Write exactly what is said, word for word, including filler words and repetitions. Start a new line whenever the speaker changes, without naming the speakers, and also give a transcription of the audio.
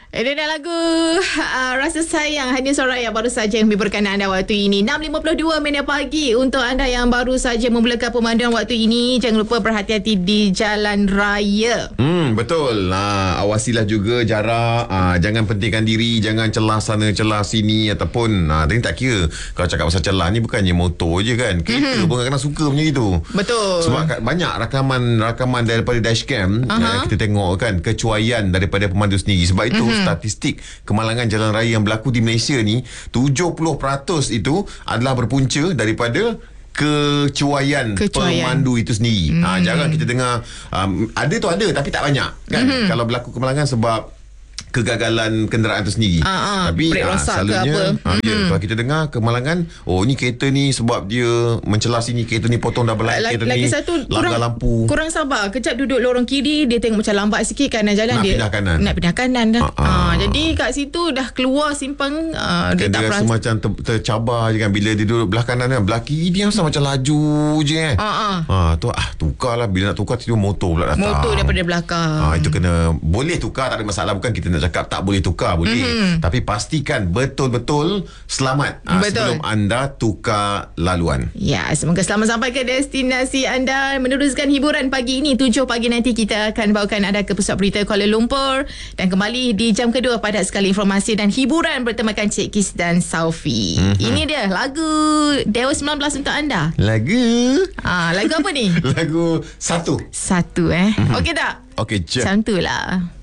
Ini adalah lagu uh, Rasa Sayang Hanya Soraya baru saja yang hiburkan anda waktu ini. enam lima puluh dua minit pagi. Untuk anda yang baru saja memulakan pemanduan waktu ini, jangan lupa berhati-hati di jalan raya.
Hmm, betul. Ha, awasilah juga jarak. Ha, jangan pentingkan diri. Jangan celah sana, celah sini. Ataupun, ha, tadi tak kira. Kalau cakap pasal celah ni bukannya motor je kan. Kereta mm-hmm. pun kadang-kadang suka macam itu.
Betul.
Sebab banyak rakaman rakaman daripada dashcam uh-huh. yang kita tengok kan. Kecuaian daripada pemandu sendiri. Sebab itu mm-hmm. statistik kemalangan jalan raya yang berlaku di Malaysia ni, tujuh puluh peratus itu adalah berpunca daripada kecuaian, kecuaian pemandu itu sendiri. Hmm. Ha, jarang kita dengar um, ada tu ada tapi tak banyak kan. Hmm. Kalau berlaku kemalangan sebab kegagalan kenderaan itu sendiri.
Ah, ah,
tapi
brek
ah,
rosak ke
selalunya
apa.
ah, ya,
hmm.
kalau kita dengar kemalangan, oh ni kereta ni sebab dia mencelah sini, kereta ni potong double line,
lagi,
kereta
lagi
ni
satu,
langgar
kurang,
lampu.
Kurang sabar. Kejap duduk lorong kiri, dia tengok macam lambat sikit, kanan jalan
nak
dia
pindah kanan.
Nak pindah kanan dah.
Ah, ah.
Ah, jadi kat situ dah keluar simpang, ah, dia
kan
tak
dia rasa
perasa
macam ter, tercabar je kan. Bila dia duduk belah kanan kan, belah kiri dia rasa macam laju je kan.
Ah, ah.
Ha, tu ah tukarlah. Bila nak tukar tiba motor pula datang.
Motor daripada belakang.
Ha, itu kena, boleh tukar tak ada masalah. Bukan kita nak cakap tak boleh tukar, boleh. Mm-hmm. Tapi pastikan betul-betul selamat ha, sebelum anda tukar laluan.
Ya, semoga selamat sampai ke destinasi anda. Meneruskan hiburan pagi ini, tujuh pagi nanti kita akan bawakan anda ke Pusat Berita Kuala Lumpur. Dan kembali di jam kedua, padat sekali informasi dan hiburan bertemakan Cik Kis dan Saufi. Mm-hmm. Ini dia lagu Dewa sembilan belas untuk anda.
Lagu
Ah, lagu apa ni?
Lagu Satu.
Satu eh. Mm-hmm. Okey tak?
Okey je.
Macam tu lah.